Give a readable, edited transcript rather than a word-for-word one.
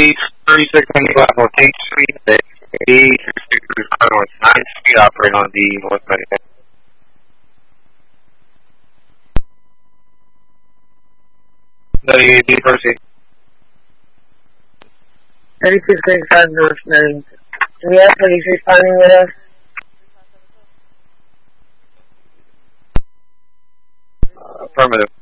3695 North 8th Street, D365 North 9th Street, operating on the North Medical. WAD, proceed. 3695 North 9th. Do we have police responding with us? Affirmative.